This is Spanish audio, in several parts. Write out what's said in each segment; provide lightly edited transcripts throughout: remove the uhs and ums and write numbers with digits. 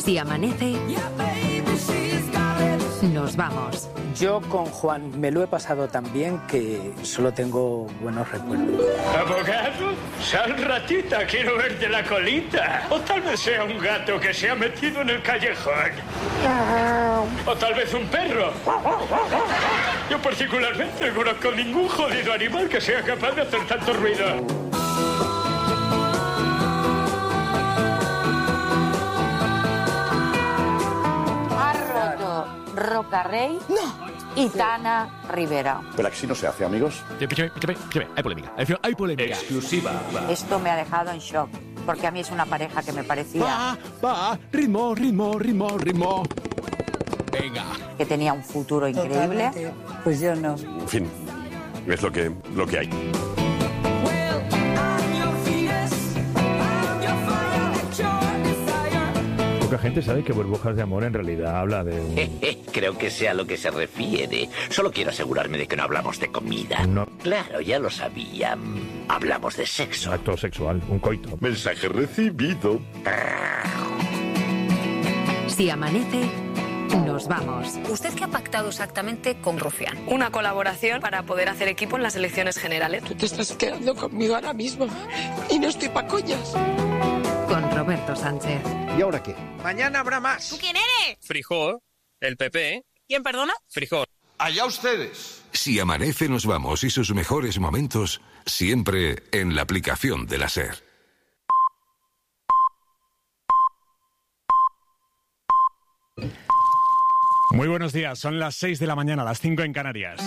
Si amanece, nos vamos. Yo con Juan me lo he pasado tan bien que solo tengo buenos recuerdos. ¿Abogado? Sal ratita, quiero verte la colita. O tal vez sea un gato que se ha metido en el callejón. O tal vez un perro. Yo particularmente no conozco ningún jodido animal que sea capaz de hacer tanto ruido. Rocarrey y Tana Rivera. Pero aquí no se hace, amigos. Hay polémica. Hay polémica. Exclusiva. Esto me ha dejado en shock, porque a mí es una pareja que me parecía... Ritmo. Venga. Que tenía un futuro increíble. Totalmente. Pues yo no. En fin, es lo que hay. Poca gente sabe que Burbujas de Amor en realidad habla de... Creo que sea a lo que se refiere. Solo quiero asegurarme de que no hablamos de comida. No. Claro, ya lo sabía. Hablamos de sexo. Acto sexual, un coito. Mensaje recibido. Si amanece, nos vamos. ¿Usted qué ha pactado exactamente con Rufián? Una colaboración para poder hacer equipo en las elecciones generales. Tú te estás quedando conmigo ahora mismo y no estoy pa' coñas. Con Roberto Sánchez. ¿Y ahora qué? Mañana habrá más. ¿Tú quién eres? Frijol, el PP. ¿Quién, perdona? Frijol. Allá ustedes. Si amanece nos vamos y sus mejores momentos siempre en la aplicación de la SER. Muy buenos días, son las 6 de la mañana, las 5 en Canarias.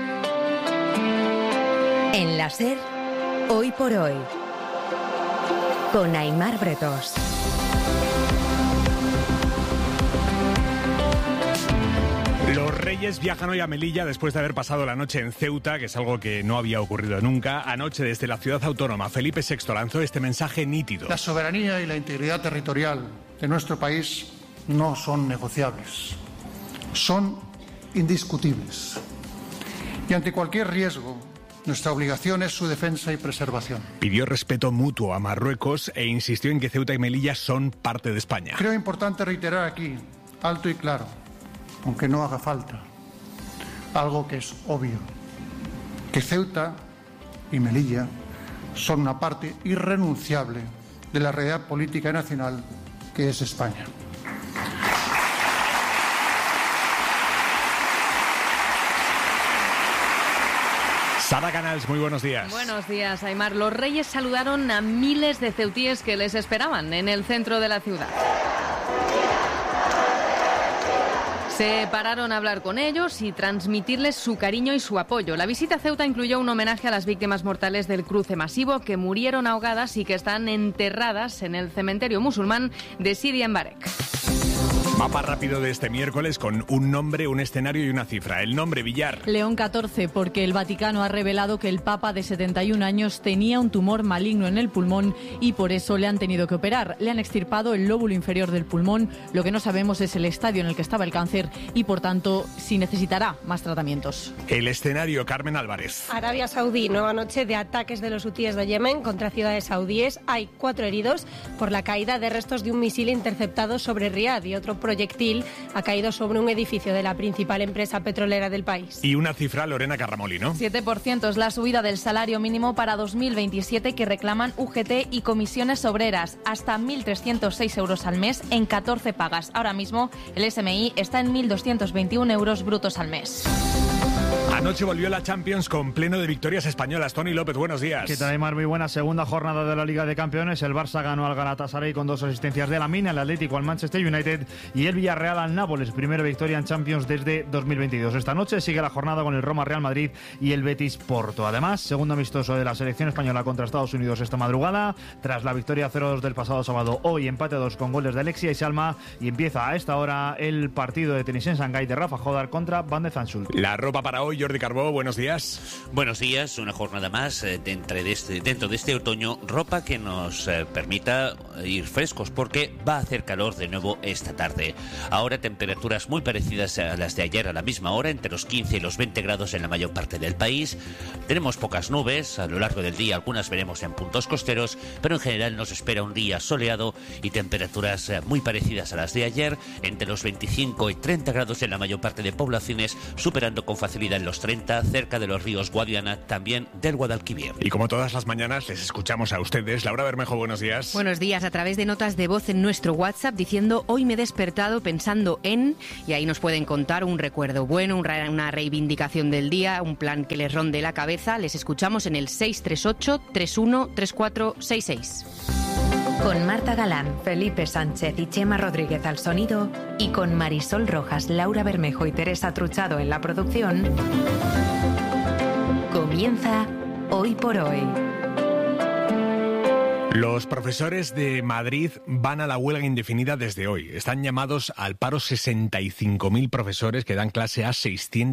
En la SER, hoy por hoy, con Aimar Bretos. Los Reyes viajan hoy a Melilla después de haber pasado la noche en Ceuta, que es algo que no había ocurrido nunca. Anoche, desde la ciudad autónoma, Felipe VI lanzó este mensaje nítido. La soberanía y la integridad territorial de nuestro país no son negociables, son indiscutibles. Y ante cualquier riesgo, nuestra obligación es su defensa y preservación. Pidió respeto mutuo a Marruecos e insistió en que Ceuta y Melilla son parte de España. Creo importante reiterar aquí, alto y claro, aunque no haga falta, algo que es obvio, que Ceuta y Melilla son una parte irrenunciable de la realidad política nacional que es España. Sara Canals, muy buenos días. Buenos días, Aimar. Los Reyes saludaron a miles de ceutíes que les esperaban en el centro de la ciudad. Se pararon a hablar con ellos y transmitirles su cariño y su apoyo. La visita a Ceuta incluyó un homenaje a las víctimas mortales del cruce masivo que murieron ahogadas y que están enterradas en el cementerio musulmán de Sidi Embarek. Mapa rápido de este miércoles con un nombre, un escenario y una cifra. El nombre, Villar. León XIV, porque el Vaticano ha revelado que el Papa de 71 años tenía un tumor maligno en el pulmón y por eso le han tenido que operar. Le han extirpado el lóbulo inferior del pulmón. Lo que no sabemos es el estadio en el que estaba el cáncer y, por tanto, si necesitará más tratamientos. El escenario, Carmen Álvarez. Arabia Saudí, nueva noche de ataques de los hutíes de Yemen contra ciudades saudíes. Hay 4 heridos por la caída de restos de un misil interceptado sobre Riad y otro proyectil ha caído sobre un edificio de la principal empresa petrolera del país. Y una cifra, Lorena Carramolino. 7% es la subida del salario mínimo para 2027 que reclaman UGT y comisiones obreras, hasta 1.306 euros al mes en 14 pagas. Ahora mismo el SMI está en 1.221 euros brutos al mes. Anoche volvió la Champions con pleno de victorias españolas. Tony López, buenos días. ¿Qué tal, Aimar? Muy buena segunda jornada de la Liga de Campeones. El Barça ganó al Galatasaray con 2 asistencias de Lamine, el Atlético al Manchester United y el Villarreal al Nápoles. Primera victoria en Champions desde 2022. Esta noche sigue la jornada con el Roma Real Madrid y el Betis Porto. Además, segundo amistoso de la selección española contra Estados Unidos esta madrugada. Tras la victoria 0-2 del pasado sábado, hoy empate 2 con goles de Alexia y Salma. Y empieza a esta hora el partido de tenis en Shanghái de Rafa Jodar contra Van de Zandschulp. La ropa para hoy, Jordi Carbó, buenos días. Buenos días, una jornada más dentro de este otoño, ropa que nos permita ir frescos porque va a hacer calor de nuevo esta tarde. Ahora temperaturas muy parecidas a las de ayer a la misma hora, entre los 15 y los 20 grados en la mayor parte del país. Tenemos pocas nubes, a lo largo del día algunas veremos en puntos costeros, pero en general nos espera un día soleado y temperaturas muy parecidas a las de ayer, entre los 25 y 30 grados en la mayor parte de poblaciones, superando con facilidad los 30 cerca de los ríos Guadiana, también del Guadalquivir. Y como todas las mañanas les escuchamos a ustedes. Laura Bermejo, buenos días. Buenos días, a través de notas de voz en nuestro WhatsApp diciendo hoy me he despertado pensando en, y ahí nos pueden contar un recuerdo bueno, una reivindicación del día, un plan que les ronde la cabeza. Les escuchamos en el 638-313466. Con Marta Galán, Felipe Sánchez y Chema Rodríguez al sonido y con Marisol Rojas, Laura Bermejo y Teresa Truchado en la producción, comienza Hoy por Hoy. Los profesores de Madrid van a la huelga indefinida desde hoy. Están llamados al paro 65.000 profesores que dan clase a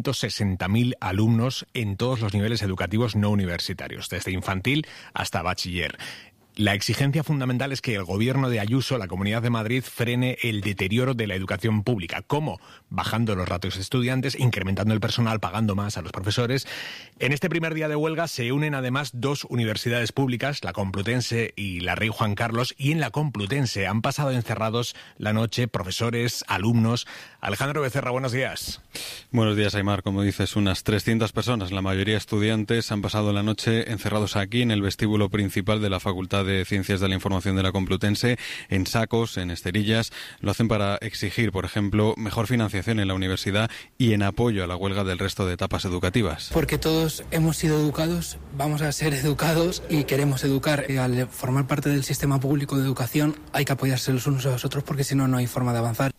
660.000 alumnos en todos los niveles educativos no universitarios, desde infantil hasta bachiller. La exigencia fundamental es que el gobierno de Ayuso, la Comunidad de Madrid, frene el deterioro de la educación pública. ¿Cómo? Bajando los ratios de estudiantes, incrementando el personal, pagando más a los profesores. En este primer día de huelga se unen además dos universidades públicas, la Complutense y la Rey Juan Carlos, y en la Complutense han pasado encerrados la noche profesores, alumnos. Alejandro Becerra, buenos días. Buenos días, Aimar. Como dices, unas 300 personas, la mayoría estudiantes, han pasado la noche encerrados aquí en el vestíbulo principal de la Facultad de Ciencias de la Información de la Complutense, en sacos, en esterillas. Lo hacen para exigir, por ejemplo, mejor financiación en la universidad y en apoyo a la huelga del resto de etapas educativas. Porque todos hemos sido educados, vamos a ser educados y queremos educar. Y al formar parte del sistema público de educación hay que apoyarse los unos a los otros porque si no, no hay forma de avanzar.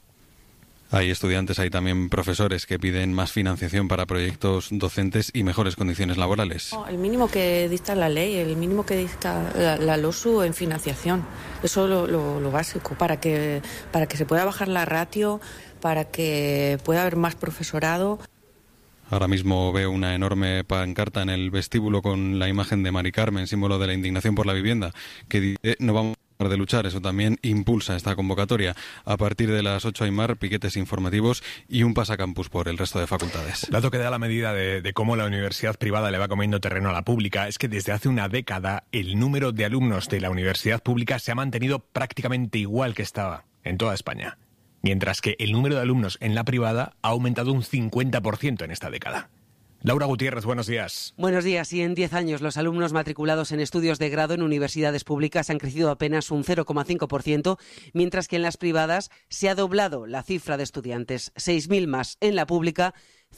Hay estudiantes, hay también profesores que piden más financiación para proyectos docentes y mejores condiciones laborales. El mínimo que dicta la ley, el mínimo que dicta la LOSU en financiación. Eso es lo básico para que se pueda bajar la ratio, para que pueda haber más profesorado. Ahora mismo veo una enorme pancarta en el vestíbulo con la imagen de Mari Carmen, símbolo de la indignación por la vivienda, que dice no vamos de luchar. Eso también impulsa esta convocatoria. A partir de las 8 Aimar, piquetes informativos y un pasacampus por el resto de facultades. Dato que da la medida de cómo la universidad privada le va comiendo terreno a la pública es que desde hace una década el número de alumnos de la universidad pública se ha mantenido prácticamente igual que estaba en toda España, mientras que el número de alumnos en la privada ha aumentado un 50% en esta década. Laura Gutiérrez, buenos días. Buenos días. Y en 10 años los alumnos matriculados en estudios de grado en universidades públicas han crecido apenas un 0,5%, mientras que en las privadas se ha doblado la cifra de estudiantes, 6.000 más en la pública,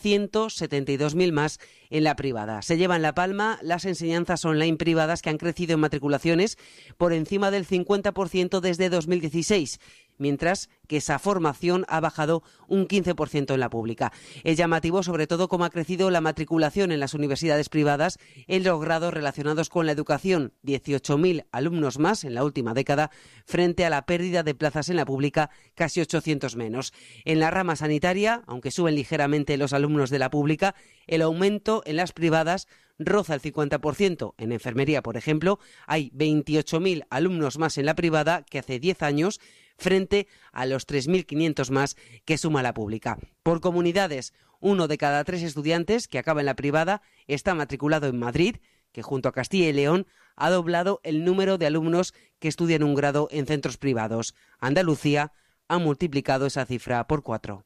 172.000 más en la privada. Se llevan la palma las enseñanzas online privadas que han crecido en matriculaciones por encima del 50% desde 2016, mientras que esa formación ha bajado un 15% en la pública. Es llamativo sobre todo cómo ha crecido la matriculación en las universidades privadas en los grados relacionados con la educación, 18.000 alumnos más en la última década, frente a la pérdida de plazas en la pública, casi 800 menos. En la rama sanitaria, aunque suben ligeramente los alumnos de la pública, el aumento en las privadas roza el 50%. En enfermería, por ejemplo, hay 28.000 alumnos más en la privada que hace 10 años, frente a los 3.500 más que suma la pública. Por comunidades, 1 de cada 3 estudiantes que acaba en la privada está matriculado en Madrid, que junto a Castilla y León ha doblado el número de alumnos que estudian un grado en centros privados. Andalucía ha multiplicado esa cifra por 4.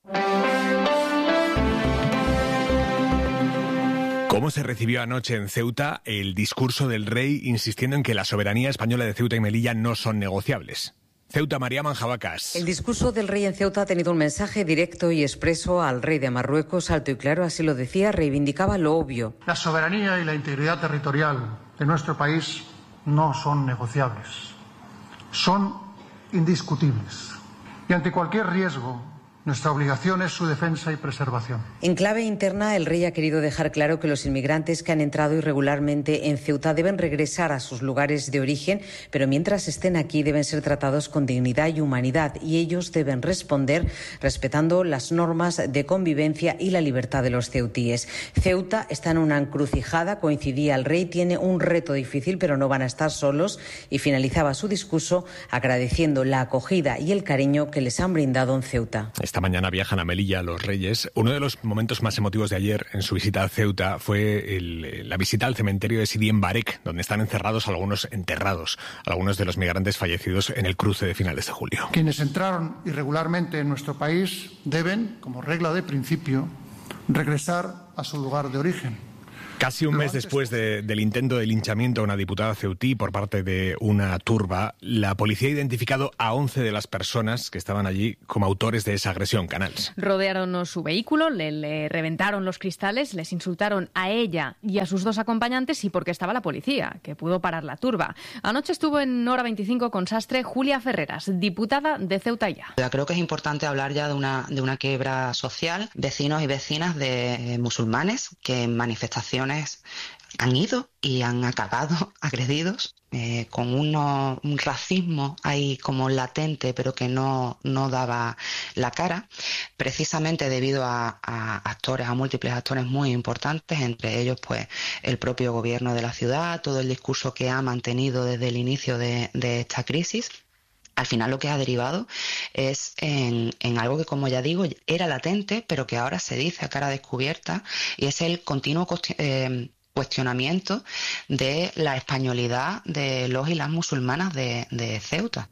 ¿Cómo se recibió anoche en Ceuta el discurso del rey insistiendo en que la soberanía española de Ceuta y Melilla no son negociables? Ceuta, María Manjabacas. El discurso del rey en Ceuta ha tenido un mensaje directo y expreso al rey de Marruecos, alto y claro, así lo decía, reivindicaba lo obvio. La soberanía y la integridad territorial de nuestro país no son negociables, son indiscutibles. Y ante cualquier riesgo Nuestra obligación es su defensa y preservación. En clave interna, el rey ha querido dejar claro que los inmigrantes que han entrado irregularmente en Ceuta deben regresar a sus lugares de origen, pero mientras estén aquí deben ser tratados con dignidad y humanidad, y ellos deben responder respetando las normas de convivencia y la libertad de los ceutíes. Ceuta está en una encrucijada, coincidía el rey, tiene un reto difícil, pero no van a estar solos, y finalizaba su discurso agradeciendo la acogida y el cariño que les han brindado en Ceuta. Esta mañana viajan a Melilla los reyes. Uno de los momentos más emotivos de ayer en su visita a Ceuta fue la visita al cementerio de Sidi Mbarek, donde están enterrados algunos de los migrantes fallecidos en el cruce de finales de julio. Quienes entraron irregularmente en nuestro país deben, como regla de principio, regresar a su lugar de origen. Casi un mes después del intento de linchamiento a una diputada ceutí por parte de una turba, la policía ha identificado a 11 de las personas que estaban allí como autores de esa agresión. Canals. Rodearon su vehículo, le reventaron los cristales, les insultaron a ella y a sus 2 acompañantes, y porque estaba la policía, que pudo parar la turba. Anoche estuvo en Hora 25 con Sastre Julia Ferreras, diputada de Ceuta ya. Creo que es importante hablar ya de una quiebra social. Vecinos y vecinas de musulmanes que en manifestaciones han ido y han acabado agredidos, con un racismo ahí como latente, pero que no daba la cara, precisamente debido a múltiples actores muy importantes, entre ellos pues el propio gobierno de la ciudad, todo el discurso que ha mantenido desde el inicio de esta crisis. Al final lo que ha derivado es en algo que, como ya digo, era latente, pero que ahora se dice a cara descubierta, y es el continuo cuestionamiento de la españolidad de los y las musulmanas de Ceuta.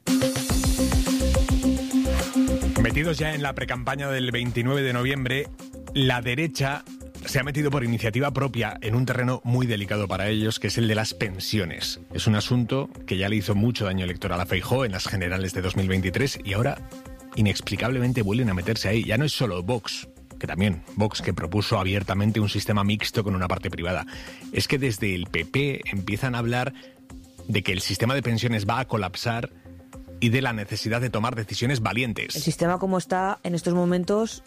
Metidos ya en la precampaña del 29 de noviembre, la derecha se ha metido por iniciativa propia en un terreno muy delicado para ellos, que es el de las pensiones. Es un asunto que ya le hizo mucho daño electoral a Feijóo en las generales de 2023 y ahora inexplicablemente vuelven a meterse ahí. Ya no es solo Vox, que propuso abiertamente un sistema mixto con una parte privada. Es que desde el PP empiezan a hablar de que el sistema de pensiones va a colapsar y de la necesidad de tomar decisiones valientes. El sistema como está en estos momentos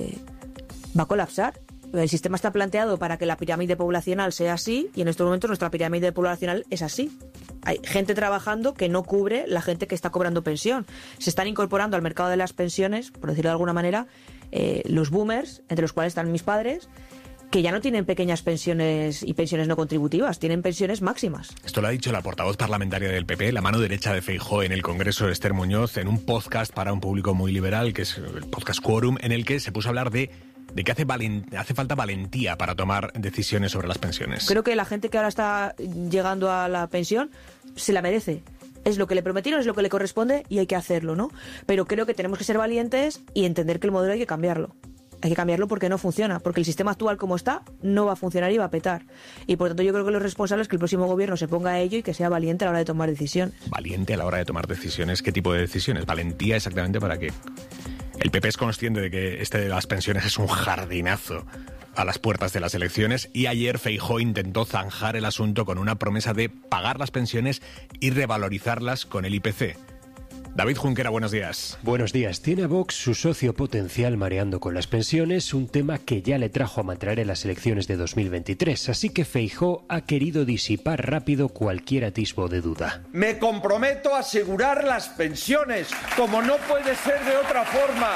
va a colapsar. El sistema está planteado para que la pirámide poblacional sea así, y en estos momentos nuestra pirámide poblacional es así. Hay gente trabajando que no cubre la gente que está cobrando pensión. Se están incorporando al mercado de las pensiones, por decirlo de alguna manera, los boomers, entre los cuales están mis padres, que ya no tienen pequeñas pensiones y pensiones no contributivas, tienen pensiones máximas. Esto lo ha dicho la portavoz parlamentaria del PP, la mano derecha de Feijóo en el Congreso, Esther Muñoz, en un podcast para un público muy liberal, que es el podcast Quórum, en el que se puso a hablar de que hace falta valentía para tomar decisiones sobre las pensiones. Creo que la gente que ahora está llegando a la pensión se la merece. Es lo que le prometieron, es lo que le corresponde y hay que hacerlo, ¿no? Pero creo que tenemos que ser valientes y entender que el modelo hay que cambiarlo. Hay que cambiarlo porque no funciona, porque el sistema actual como está no va a funcionar y va a petar. Y por tanto yo creo que lo responsable es que el próximo gobierno se ponga a ello y que sea valiente a la hora de tomar decisiones. ¿Valiente a la hora de tomar decisiones? ¿Qué tipo de decisiones? ¿Valentía exactamente para qué? El PP es consciente de que este de las pensiones es un jardinazo a las puertas de las elecciones, y ayer Feijóo intentó zanjar el asunto con una promesa de pagar las pensiones y revalorizarlas con el IPC. David Junquera, buenos días. Buenos días. Tiene a Vox, su socio potencial, mareando con las pensiones, un tema que ya le trajo a Mattarella en las elecciones de 2023. Así que Feijóo ha querido disipar rápido cualquier atisbo de duda. Me comprometo a asegurar las pensiones, como no puede ser de otra forma,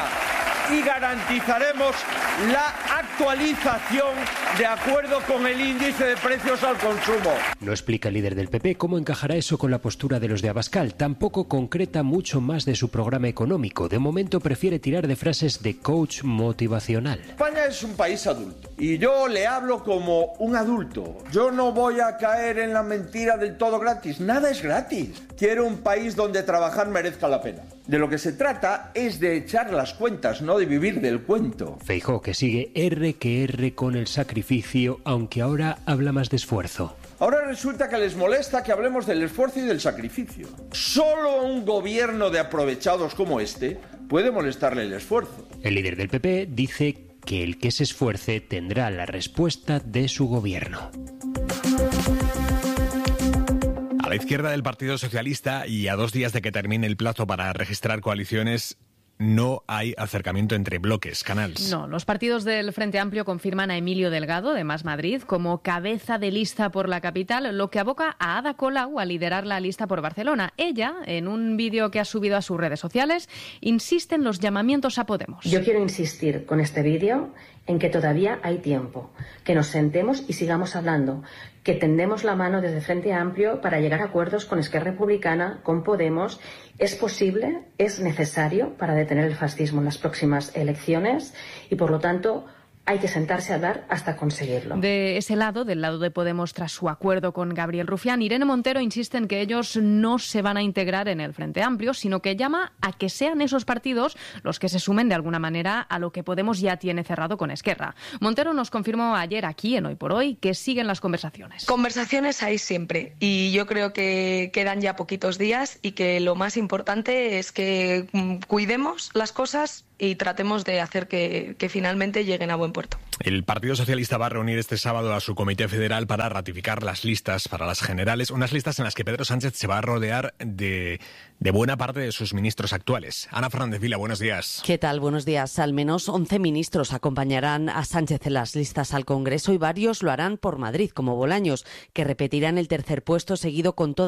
y garantizaremos la actualización de acuerdo con el índice de precios al consumo. No explica el líder del PP cómo encajará eso con la postura de los de Abascal. Tampoco concreta mucho más de su programa económico. De momento prefiere tirar de frases de coach motivacional. España es un país adulto y yo le hablo como un adulto. Yo no voy a caer en la mentira del todo gratis. Nada es gratis. Quiero un país donde trabajar merezca la pena. De lo que se trata es de echar las cuentas, no de vivir del cuento. Feijóo que sigue R que R con el sacrificio, aunque ahora habla más de esfuerzo. Ahora resulta que les molesta que hablemos del esfuerzo y del sacrificio. Solo un gobierno de aprovechados como este puede molestarle el esfuerzo. El líder del PP dice que el que se esfuerce tendrá la respuesta de su gobierno. A la izquierda del Partido Socialista, y a 2 días de que termine el plazo para registrar coaliciones, no hay acercamiento entre bloques, Canals. No, los partidos del Frente Amplio confirman a Emilio Delgado, de Más Madrid, como cabeza de lista por la capital, lo que aboca a Ada Colau a liderar la lista por Barcelona. Ella, en un vídeo que ha subido a sus redes sociales, insiste en los llamamientos a Podemos. Yo quiero insistir con este vídeo en que todavía hay tiempo, que nos sentemos y sigamos hablando, que tendemos la mano desde Frente Amplio para llegar a acuerdos con Esquerra Republicana, con Podemos. Es posible, es necesario para detener el fascismo en las próximas elecciones y, por lo tanto, hay que sentarse a hablar hasta conseguirlo. De ese lado, del lado de Podemos, tras su acuerdo con Gabriel Rufián, Irene Montero insiste en que ellos no se van a integrar en el Frente Amplio, sino que llama a que sean esos partidos los que se sumen de alguna manera a lo que Podemos ya tiene cerrado con Esquerra. Montero nos confirmó ayer aquí, en Hoy por Hoy, que siguen las conversaciones. Conversaciones hay siempre y yo creo que quedan ya poquitos días y que lo más importante es que cuidemos las cosas y tratemos de hacer que finalmente lleguen a buen puerto. El Partido Socialista va a reunir este sábado a su Comité Federal para ratificar las listas para las generales, unas listas en las que Pedro Sánchez se va a rodear de buena parte de sus ministros actuales. Ana Fernández Vila, buenos días. ¿Qué tal? Buenos días. Al menos 11 ministros acompañarán a Sánchez en las listas al Congreso y varios lo harán por Madrid, como Bolaños, que repetirán el tercer puesto seguido con toda